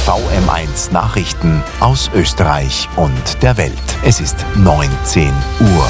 VM1 Nachrichten aus Österreich und der Welt. Es ist 19 Uhr.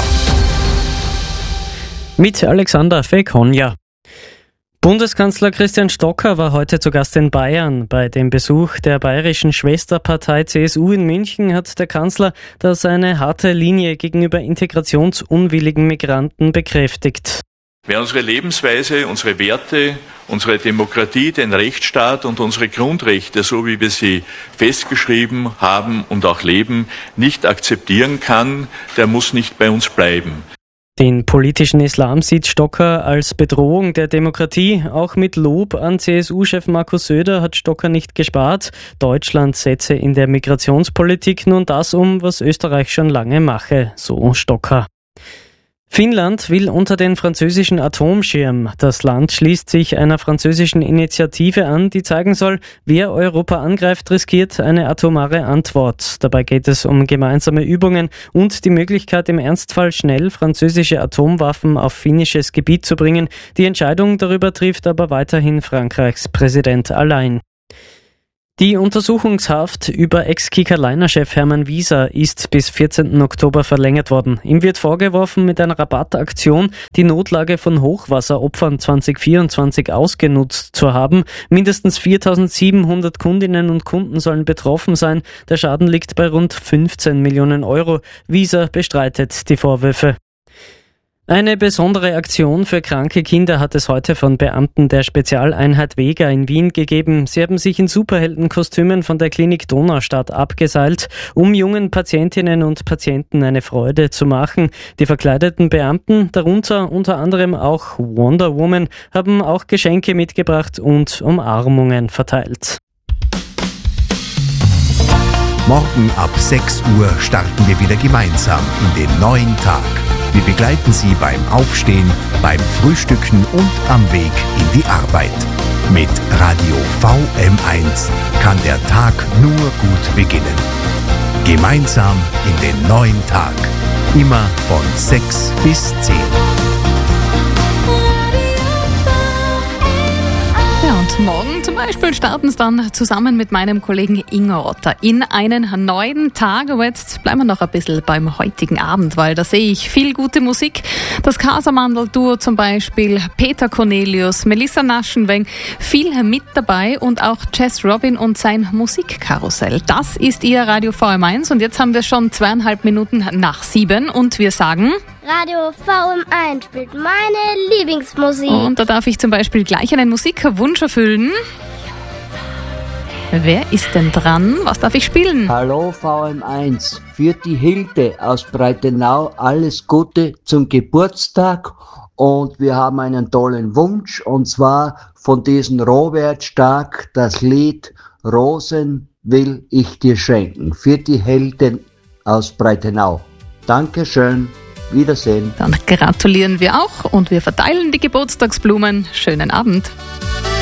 Mit Alexander Fekonja. Bundeskanzler Christian Stocker war heute zu Gast in Bayern. Bei dem Besuch der bayerischen Schwesterpartei CSU in München hat der Kanzler seine harte Linie gegenüber integrationsunwilligen Migranten bekräftigt. Wer unsere Lebensweise, unsere Werte, unsere Demokratie, den Rechtsstaat und unsere Grundrechte, so wie wir sie festgeschrieben haben und auch leben, nicht akzeptieren kann, der muss nicht bei uns bleiben. Den politischen Islam sieht Stocker als Bedrohung der Demokratie. Auch mit Lob an CSU-Chef Markus Söder hat Stocker nicht gespart. Deutschland setze in der Migrationspolitik nun das um, was Österreich schon lange mache, so Stocker. Finnland will unter den französischen Atomschirm. Das Land schließt sich einer französischen Initiative an, die zeigen soll, wer Europa angreift, riskiert eine atomare Antwort. Dabei geht es um gemeinsame Übungen und die Möglichkeit, im Ernstfall schnell französische Atomwaffen auf finnisches Gebiet zu bringen. Die Entscheidung darüber trifft aber weiterhin Frankreichs Präsident allein. Die Untersuchungshaft über Ex-Kika-Liner-Chef Hermann Wieser ist bis 14. Oktober verlängert worden. Ihm wird vorgeworfen, mit einer Rabattaktion die Notlage von Hochwasseropfern 2024 ausgenutzt zu haben. Mindestens 4.700 Kundinnen und Kunden sollen betroffen sein. Der Schaden liegt bei rund 15 Millionen Euro. Wieser bestreitet die Vorwürfe. Eine besondere Aktion für kranke Kinder hat es heute von Beamten der Spezialeinheit Vega in Wien gegeben. Sie haben sich in Superheldenkostümen von der Klinik Donaustadt abgeseilt, um jungen Patientinnen und Patienten eine Freude zu machen. Die verkleideten Beamten, darunter unter anderem auch Wonder Woman, haben auch Geschenke mitgebracht und Umarmungen verteilt. Morgen ab 6 Uhr starten wir wieder gemeinsam in den neuen Tag. Wir begleiten Sie beim Aufstehen, beim Frühstücken und am Weg in die Arbeit. Mit Radio VM1 kann der Tag nur gut beginnen. Gemeinsam in den neuen Tag. Immer von 6 bis 10. Ja, und morgen zum Beispiel starten es dann zusammen mit meinem Kollegen Ingo Rotter in einen neuen Tag. Aber jetzt bleiben wir noch ein bisschen beim heutigen Abend, weil da sehe ich viel gute Musik. Das Casamandel-Duo zum Beispiel, Peter Cornelius, Melissa Naschenweng, viel mit dabei und auch Jess Robin und sein Musikkarussell. Das ist Ihr Radio VM1 und jetzt haben wir schon 2,5 Minuten nach 7 und wir sagen... Radio VM1 spielt meine Lieblingsmusik. Und da darf ich zum Beispiel gleich einen Musikwunsch erfüllen. Wer ist denn dran? Was darf ich spielen? Hallo VM1, für die Hilde aus Breitenau alles Gute zum Geburtstag. Und wir haben einen tollen Wunsch, und zwar von diesem Robert Stark das Lied Rosen will ich dir schenken. Für die Helden aus Breitenau. Dankeschön. Wiedersehen. Dann gratulieren wir auch und wir verteilen die Geburtstagsblumen. Schönen Abend.